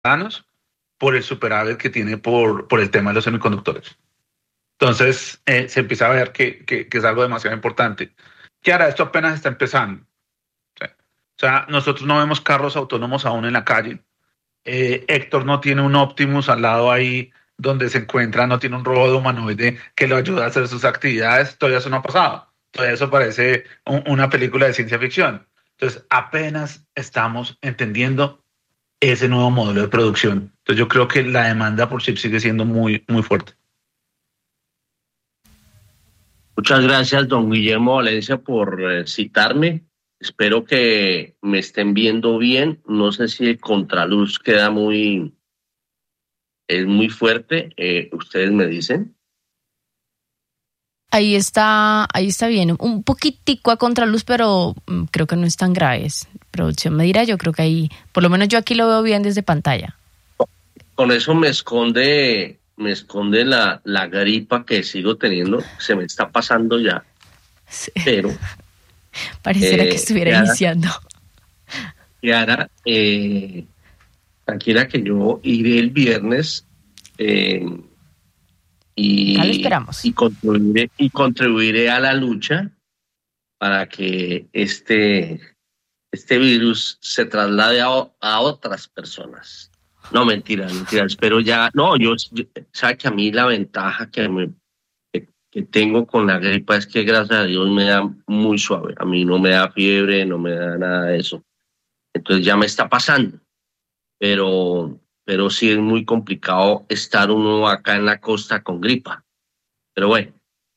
ciudadanos por el superávit que tiene por el tema de los semiconductores. Entonces, se empieza a ver que es algo demasiado importante. Que ahora esto apenas está empezando. O sea, nosotros no vemos carros autónomos aún en la calle. Héctor no tiene un Optimus al lado ahí donde se encuentra, no tiene un robot humanoide que lo ayuda a hacer sus actividades. Todavía eso no ha pasado. Todavía eso parece una película de ciencia ficción. Entonces, apenas estamos entendiendo ese nuevo modelo de producción. Entonces, yo creo que la demanda por chips sigue siendo muy, muy fuerte. Muchas gracias, don Guillermo Valencia, por citarme. Espero que me estén viendo bien. No sé si el contraluz queda es muy fuerte. Ustedes me dicen. Ahí está bien. Un poquitico a contraluz, pero creo que no es tan grave. Producción me dirá, yo creo que ahí, por lo menos yo aquí lo veo bien desde pantalla. Con eso me esconde la gripa que sigo teniendo. Se me está pasando ya. Sí. Pero pareciera que estuviera iniciando. Kiara, tranquila que yo iré el viernes y contribuiré a la lucha para que este virus se traslade a otras personas. No, mentira, espero ya. No, yo sabe que a mí la ventaja que tengo con la gripa es que gracias a Dios me da muy suave. A mí no me da fiebre, no me da nada de eso. Entonces ya me está pasando. Pero sí es muy complicado estar uno acá en la costa con gripa. Pero bueno,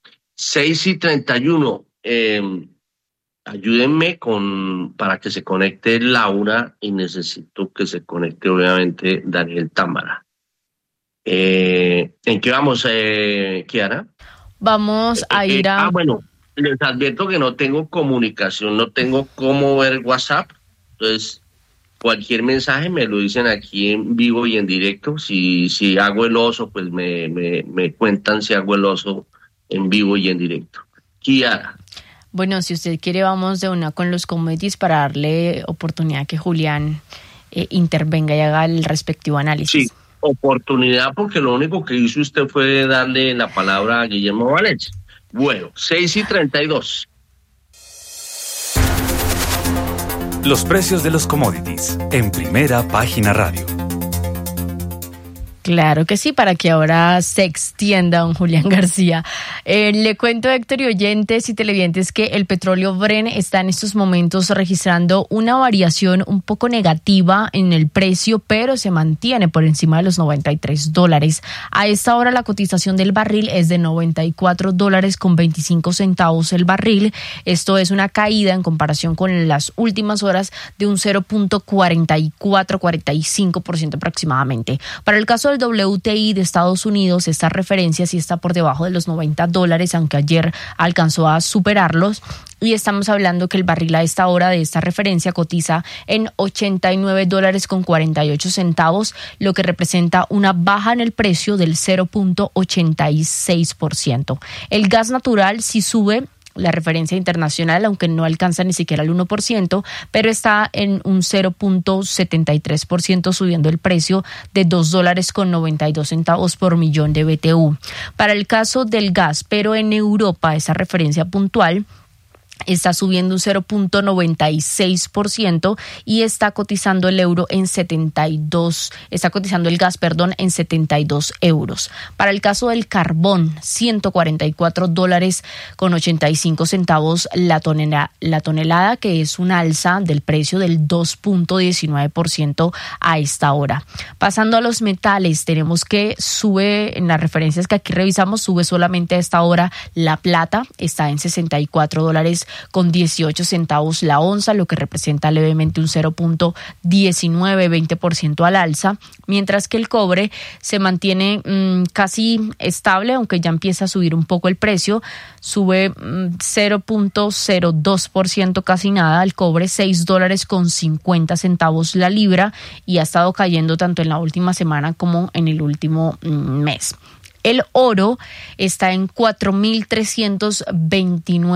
6:31. Ayúdenme para que se conecte Laura y necesito que se conecte obviamente Daniel Támara. ¿En qué vamos, Kiara? Vamos a ir a... bueno, les advierto que no tengo comunicación, no tengo cómo ver WhatsApp, entonces cualquier mensaje me lo dicen aquí en vivo y en directo. Si hago el oso, pues me cuentan si hago el oso en vivo y en directo. Kiara. Bueno, si usted quiere, vamos de una con los commodities para darle oportunidad a que Julián intervenga y haga el respectivo análisis. Sí, oportunidad, porque lo único que hizo usted fue darle la palabra a Guillermo Valencia. Bueno, 6:32. Los precios de los commodities en Primera Página Radio. Claro que sí, para que ahora se extienda don Julián García. Le cuento, Héctor, y oyentes y televidentes, que el petróleo Brent está en estos momentos registrando una variación un poco negativa en el precio, pero se mantiene por encima de los $93. A esta hora la cotización del barril es de $94.25 el barril. Esto es una caída en comparación con las últimas horas de un 0.45% aproximadamente. Para el caso del WTI de Estados Unidos, esta referencia sí está por debajo de los $90, aunque ayer alcanzó a superarlos, y estamos hablando que el barril a esta hora de esta referencia cotiza en $89.48, lo que representa una baja en el precio del 0.86%. El gas natural sí sube la referencia internacional, aunque no alcanza ni siquiera el 1%, pero está en un 0.73%, subiendo el precio de $2.92 por millón de BTU. Para el caso del gas, pero en Europa, esa referencia puntual está subiendo un 0.96% y está cotizando el gas, en 72 euros. Para el caso del carbón, $144.85 la tonelada, que es un alza del precio del 2.19% a esta hora. Pasando a los metales, tenemos que sube, en las referencias que aquí revisamos, sube solamente a esta hora la plata, está en $64.18 la onza, lo que representa levemente un 0.19-20% al alza, mientras que el cobre se mantiene casi estable, aunque ya empieza a subir un poco el precio, sube 0.02%, casi nada, el cobre $6.50 la libra, y ha estado cayendo tanto en la última semana como en el último mes. El oro está en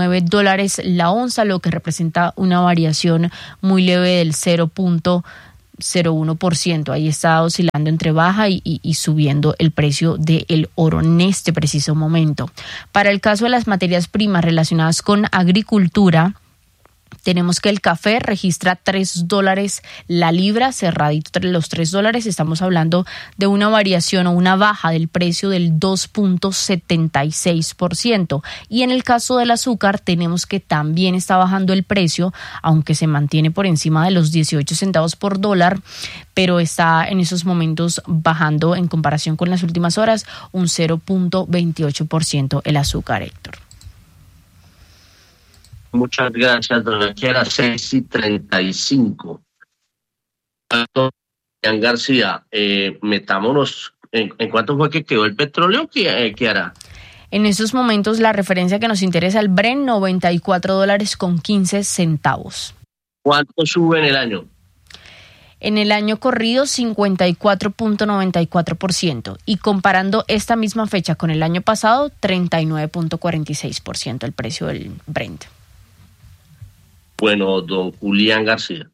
$4.329 la onza, lo que representa una variación muy leve del 0.2%. 0,01%. Ahí está oscilando entre baja y subiendo el precio del oro en este preciso momento. Para el caso de las materias primas relacionadas con agricultura, tenemos que el café registra $3 la libra, cerradito entre los $3. Estamos hablando de una variación o una baja del precio del 2.76%. Y en el caso del azúcar, tenemos que también está bajando el precio, aunque se mantiene por encima de los 18 centavos por dólar, pero está en esos momentos bajando en comparación con las últimas horas un 0.28% el azúcar, Héctor. Muchas gracias, doña Kiara. 6:35. Julián García, metámonos. ¿En cuánto fue que quedó el petróleo, Kiara? En estos momentos la referencia que nos interesa, el Brent, $94.15. ¿Cuánto sube en el año? En el año corrido, 54.94%. Y comparando esta misma fecha con el año pasado, 39.46% el precio del Brent. Bueno, don Julián García.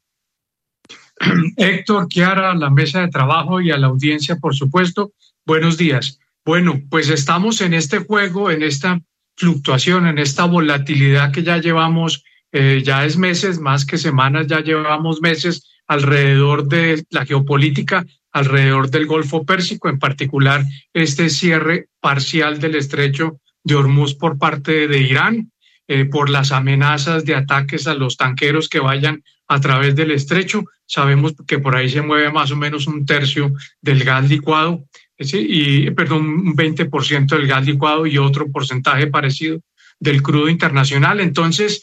Héctor, Kiara, a la mesa de trabajo y a la audiencia, por supuesto, buenos días. Bueno, pues estamos en este juego, en esta fluctuación, en esta volatilidad que ya llevamos, ya es meses, más que semanas, ya llevamos meses alrededor de la geopolítica, alrededor del Golfo Pérsico, en particular este cierre parcial del estrecho de Hormuz por parte de Irán, por las amenazas de ataques a los tanqueros que vayan a través del estrecho. Sabemos que por ahí se mueve más o menos un tercio del gas licuado, un 20% del gas licuado y otro porcentaje parecido del crudo internacional. Entonces,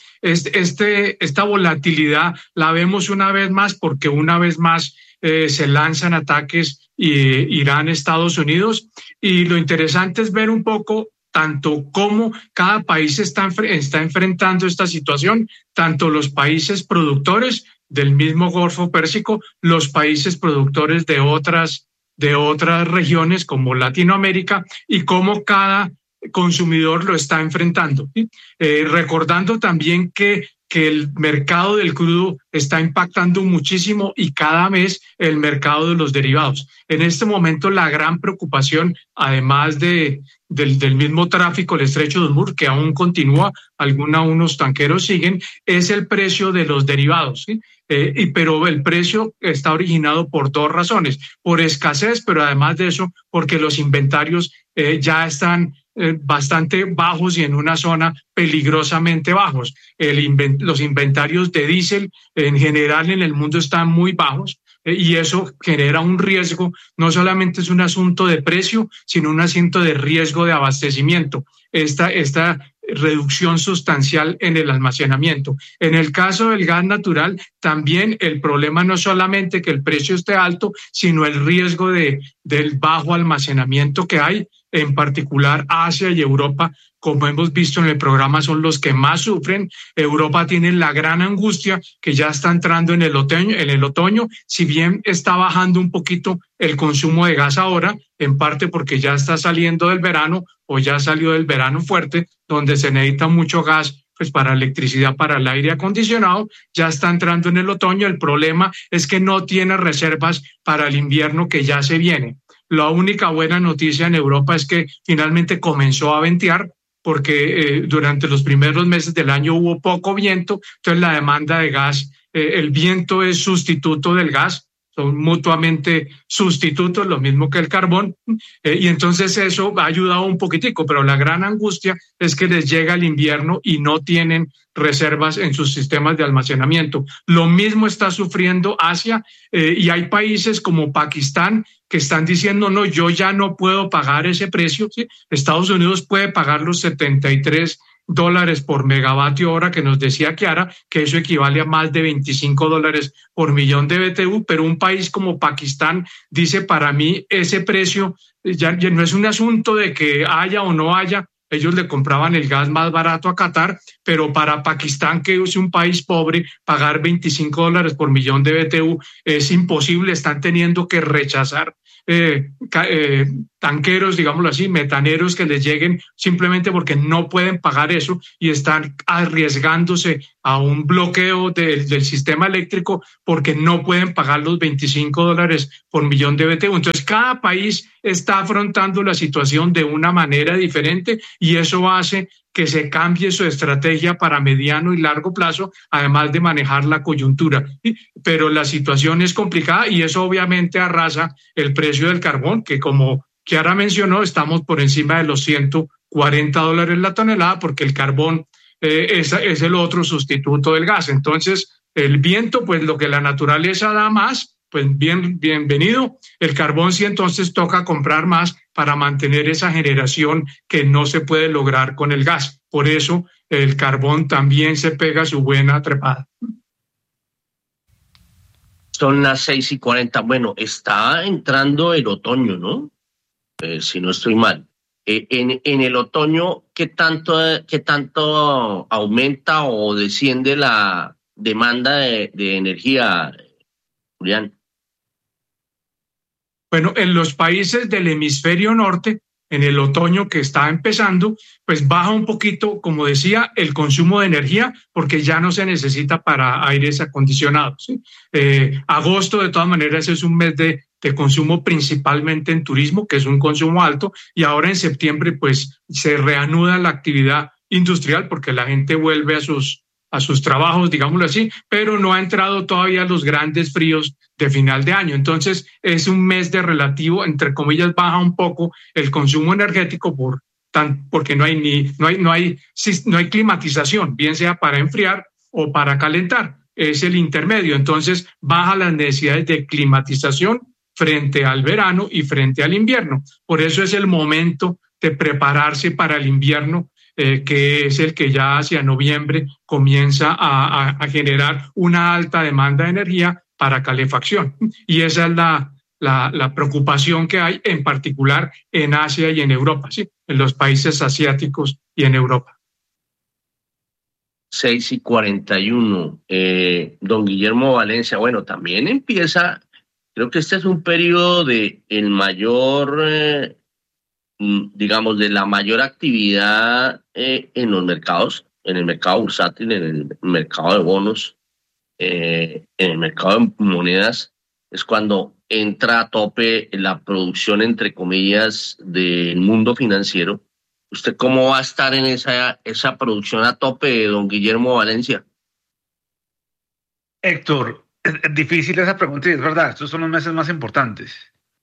esta volatilidad la vemos una vez más porque una vez más se lanzan ataques Irán, Estados Unidos, y lo interesante es ver un poco tanto cómo cada país está enfrentando esta situación, tanto los países productores del mismo Golfo Pérsico, los países productores de otras regiones como Latinoamérica, y cómo cada consumidor lo está enfrentando. Recordando también que el mercado del crudo está impactando muchísimo y cada mes el mercado de los derivados. En este momento la gran preocupación, además del mismo tráfico, el estrecho de Hormuz, que aún continúa, unos tanqueros siguen, es el precio de los derivados, ¿sí? Pero el precio está originado por dos razones: por escasez, pero además de eso, porque los inventarios ya están bastante bajos y en una zona peligrosamente bajos. Los inventarios de diésel en general en el mundo están muy bajos, y eso genera un riesgo. No solamente es un asunto de precio, sino un asunto de riesgo de abastecimiento. Esta reducción sustancial en el almacenamiento. En el caso del gas natural, también el problema no es solamente que el precio esté alto, sino el riesgo del bajo almacenamiento que hay. En particular, Asia y Europa, como hemos visto en el programa, son los que más sufren. Europa tiene la gran angustia que ya está entrando en el otoño, si bien está bajando un poquito el consumo de gas ahora, en parte porque ya está saliendo del verano o ya salió del verano fuerte, donde se necesita mucho gas pues para electricidad, para el aire acondicionado. Ya está entrando en el otoño. El problema es que no tiene reservas para el invierno que ya se viene. La única buena noticia en Europa es que finalmente comenzó a ventear, porque durante los primeros meses del año hubo poco viento, entonces la demanda de gas, el viento es sustituto del gas, son mutuamente sustitutos, lo mismo que el carbón, y entonces eso ha ayudado un poquitico, pero la gran angustia es que les llega el invierno y no tienen reservas en sus sistemas de almacenamiento. Lo mismo está sufriendo Asia, y hay países como Pakistán que están diciendo, no, yo ya no puedo pagar ese precio, ¿sí? Estados Unidos puede pagar los $73 por megavatio hora que nos decía Kiara, que eso equivale a más de $25 por millón de BTU, pero un país como Pakistán dice, para mí ese precio ya no es un asunto de que haya o no haya. Ellos le compraban el gas más barato a Qatar, pero para Pakistán, que es un país pobre, pagar $25 por millón de BTU es imposible. Están teniendo que rechazar tanqueros, digámoslo así, metaneros que les lleguen simplemente porque no pueden pagar eso y están arriesgándose a un bloqueo del sistema eléctrico porque no pueden pagar los $25 por millón de BTU. Entonces, cada país está afrontando la situación de una manera diferente y eso hace que se cambie su estrategia para mediano y largo plazo, además de manejar la coyuntura. Pero la situación es complicada y eso obviamente arrasa el precio del carbón, que como Chiara mencionó, estamos por encima de los $140 la tonelada porque el carbón es el otro sustituto del gas. Entonces, el viento, pues lo que la naturaleza da más, pues bienvenido. El carbón sí entonces toca comprar más para mantener esa generación que no se puede lograr con el gas. Por eso el carbón también se pega su buena trepada. Son las 6:40. Bueno, está entrando el otoño, ¿no? Si no estoy mal. En el otoño, ¿qué tanto aumenta o desciende la demanda de energía, Julián? Bueno, en los países del hemisferio norte, en el otoño que está empezando, pues baja un poquito, como decía, el consumo de energía porque ya no se necesita para aires acondicionados, ¿sí? Agosto, de todas maneras, es un mes de consumo principalmente en turismo, que es un consumo alto, y ahora en septiembre pues se reanuda la actividad industrial porque la gente vuelve a sus trabajos, digámoslo así, pero no ha entrado todavía los grandes fríos de final de año. Entonces es un mes de relativo, entre comillas, baja un poco el consumo energético porque no hay climatización, bien sea para enfriar o para calentar, es el intermedio. Entonces baja las necesidades de climatización frente al verano y frente al invierno. Por eso es el momento de prepararse para el invierno, que es el que ya hacia noviembre comienza a generar una alta demanda de energía para calefacción. Y esa es la preocupación que hay en particular en Asia y en Europa, ¿sí? En los países asiáticos y en Europa. 6:41. Don Guillermo Valencia, bueno, también empieza, creo que este es un periodo de el mayor... digamos, de la mayor actividad en los mercados, en el mercado bursátil, en el mercado de bonos, en el mercado de monedas, es cuando entra a tope la producción, entre comillas, del mundo financiero. ¿Usted cómo va a estar en esa producción a tope, don Guillermo Valencia? Héctor, es difícil esa pregunta y es verdad, estos son los meses más importantes.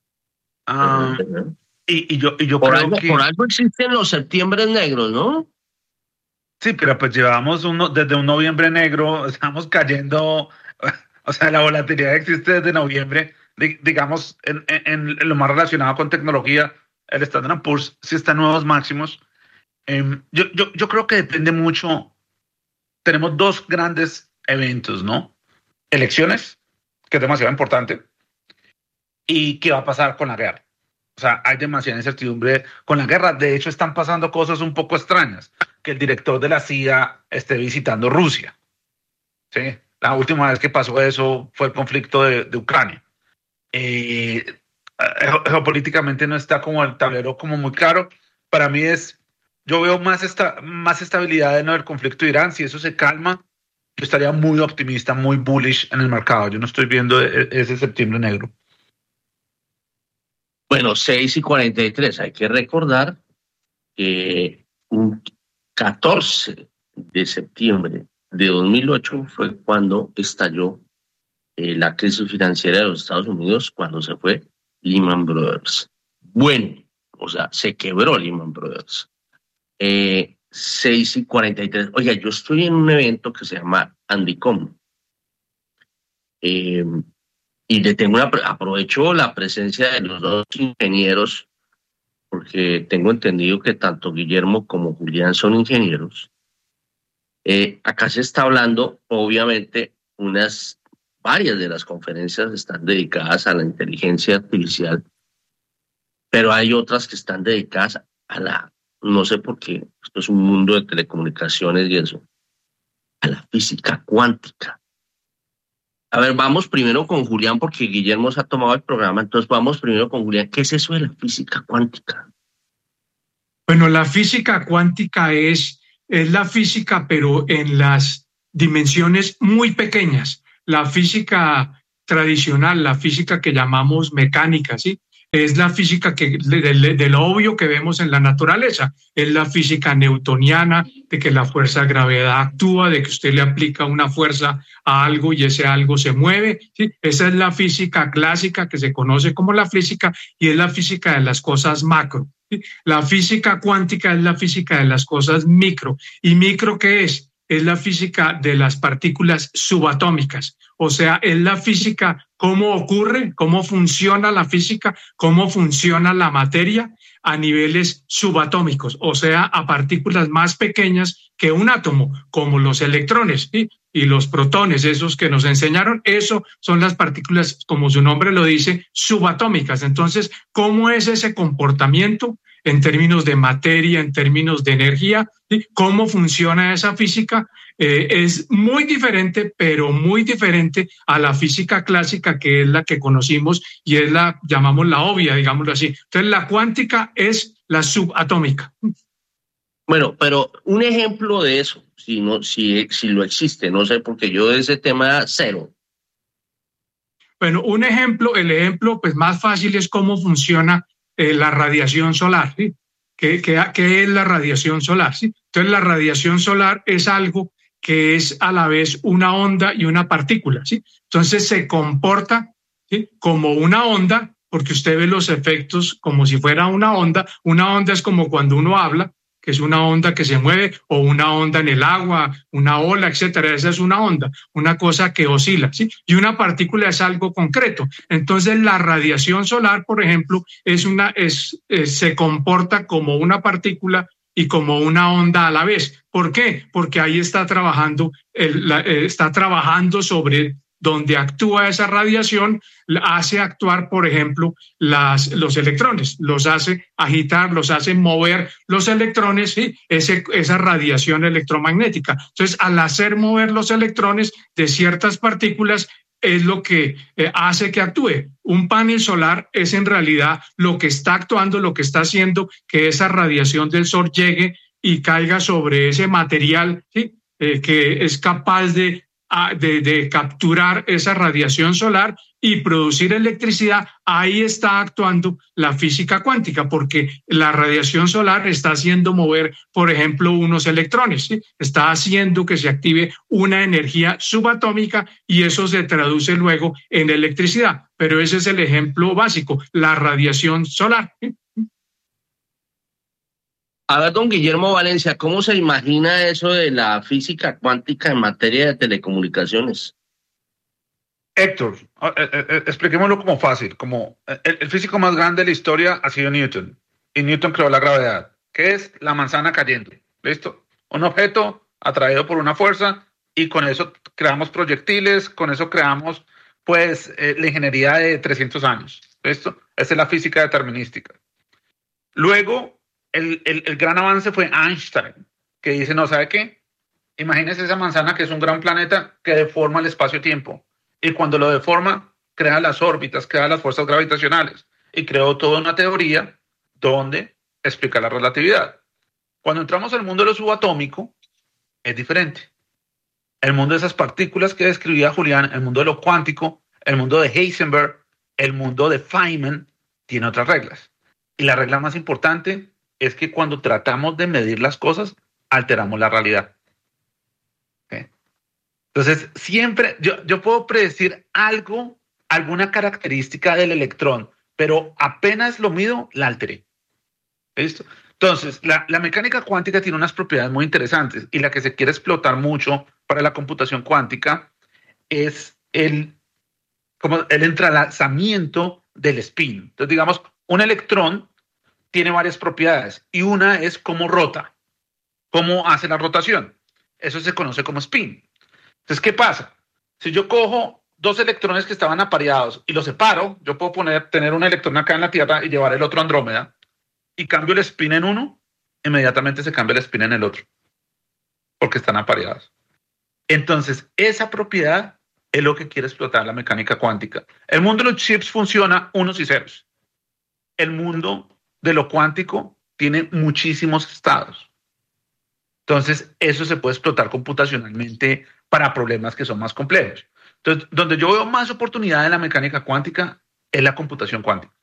Y yo creo que... Por algo existen los septiembres negros, ¿no? Sí, pero pues llevamos desde un noviembre negro, estamos cayendo, o sea, la volatilidad existe desde noviembre, digamos, en lo más relacionado con tecnología, el Standard & Poor's sí está en nuevos máximos. Yo creo que depende mucho, tenemos dos grandes eventos, ¿no? Elecciones, que es demasiado importante, y qué va a pasar con la guerra. O sea, hay demasiada incertidumbre con la guerra. De hecho, están pasando cosas un poco extrañas. Que el director de la CIA esté visitando Rusia. ¿Sí? La última vez que pasó eso fue el conflicto de Ucrania. Geopolíticamente no está como el tablero como muy claro. Para mí yo veo más estabilidad en el conflicto de Irán. Si eso se calma, yo estaría muy optimista, muy bullish en el mercado. Yo no estoy viendo ese septiembre negro. Bueno, 6:43. Hay que recordar que un 14 de septiembre de 2008 fue cuando estalló la crisis financiera de los Estados Unidos, cuando se fue Lehman Brothers. Bueno, o sea, se quebró Lehman Brothers. 6:43. Oiga, yo estoy en un evento que se llama Andicom. Y aprovecho la presencia de los dos ingenieros, porque tengo entendido que tanto Guillermo como Julián son ingenieros. Acá se está hablando, obviamente, varias de las conferencias están dedicadas a la inteligencia artificial, pero hay otras que están dedicadas no sé por qué, esto es un mundo de telecomunicaciones y eso, a la física cuántica. A ver, vamos primero con Julián, porque Guillermo se ha tomado el programa, entonces vamos primero con Julián. ¿Qué es eso de la física cuántica? Bueno, la física cuántica es la física, pero en las dimensiones muy pequeñas. La física tradicional, la física que llamamos mecánica, ¿sí? Es la física de lo obvio que vemos en la naturaleza. Es la física newtoniana, de que la fuerza de gravedad actúa, de que usted le aplica una fuerza a algo y ese algo se mueve, ¿sí? Esa es la física clásica que se conoce como la física, y es la física de las cosas macro. ¿Sí? La física cuántica es la física de las cosas micro. ¿Y micro qué es? Es la física de las partículas subatómicas. O sea, es la física, cómo ocurre, cómo funciona la física, cómo funciona la materia a niveles subatómicos, o sea, a partículas más pequeñas que un átomo, como los electrones, ¿sí? Y los protones, esos que nos enseñaron, eso son las partículas, como su nombre lo dice, subatómicas. Entonces, ¿cómo es ese comportamiento en términos de materia, en términos de energía? ¿Sí? ¿Cómo funciona esa física? Es muy diferente, pero muy diferente a la física clásica, que es la que conocimos y es la, llamamos la obvia, digámoslo así. Entonces, la cuántica es la subatómica. Bueno, pero un ejemplo de eso, si lo existe, no sé, porque yo de ese tema cero. Bueno, el ejemplo pues más fácil es cómo funciona la radiación solar, ¿sí? ¿Qué es la radiación solar? ¿Sí? Entonces, la radiación solar es algo que es a la vez una onda y una partícula, ¿sí? Entonces se comporta, ¿sí?, como una onda, porque usted ve los efectos como si fuera una onda. Una onda es como cuando uno habla, que es una onda que se mueve, o una onda en el agua, una ola, etcétera. Esa es una onda, una cosa que oscila, ¿sí? Y una partícula es algo concreto. Entonces, la radiación solar, por ejemplo, se comporta como una partícula y como una onda a la vez. ¿Por qué? Porque ahí está trabajando sobre donde actúa esa radiación, hace actuar, por ejemplo, los electrones, los hace agitar, los hace mover los electrones, ¿sí? Esa radiación electromagnética. Entonces, al hacer mover los electrones de ciertas partículas, es lo que hace que actúe. Un panel solar es en realidad lo que está actuando, lo que está haciendo que esa radiación del sol llegue y caiga sobre ese material, ¿sí?, que es capaz de capturar esa radiación solar y producir electricidad. Ahí está actuando la física cuántica, porque la radiación solar está haciendo mover, por ejemplo, unos electrones, ¿sí? Está haciendo que se active una energía subatómica y eso se traduce luego en electricidad. Pero ese es el ejemplo básico, la radiación solar, ¿sí? A ver, don Guillermo Valencia, ¿cómo se imagina eso de la física cuántica en materia de telecomunicaciones? Héctor, expliquémoslo como fácil, como el físico más grande de la historia ha sido Newton, y Newton creó la gravedad, que es la manzana cayendo, ¿listo? Un objeto atraído por una fuerza, y con eso creamos proyectiles, con eso creamos, pues, la ingeniería de 300 años, ¿listo? Esa es la física determinística. Luego, el gran avance fue Einstein, que dice, no, ¿sabe qué? Imagínese esa manzana que es un gran planeta que deforma el espacio-tiempo. Y cuando lo deforma, crea las órbitas, crea las fuerzas gravitacionales. Y creó toda una teoría donde explica la relatividad. Cuando entramos al mundo de lo subatómico, es diferente. El mundo de esas partículas que describía Julián, el mundo de lo cuántico, el mundo de Heisenberg, el mundo de Feynman, tiene otras reglas. Y la regla más importante es que cuando tratamos de medir las cosas, alteramos la realidad. ¿Okay? Entonces, siempre yo puedo predecir algo, alguna característica del electrón, pero apenas lo mido, la alteré. ¿Listo? Entonces, la mecánica cuántica tiene unas propiedades muy interesantes y la que se quiere explotar mucho para la computación cuántica es el entrelazamiento del spin. Entonces, digamos, un electrón tiene varias propiedades y una es cómo rota, cómo hace la rotación. Eso se conoce como spin. Entonces, ¿qué pasa? Si yo cojo dos electrones que estaban apareados y los separo, yo puedo tener un electrón acá en la Tierra y llevar el otro a Andrómeda y cambio el spin en uno, inmediatamente se cambia el spin en el otro, porque están apareados. Entonces, esa propiedad es lo que quiere explotar la mecánica cuántica. El mundo de los chips funciona unos y ceros. El mundo de lo cuántico tiene muchísimos estados. Entonces, eso se puede explotar computacionalmente para problemas que son más complejos. Entonces, donde yo veo más oportunidad en la mecánica cuántica es la computación cuántica.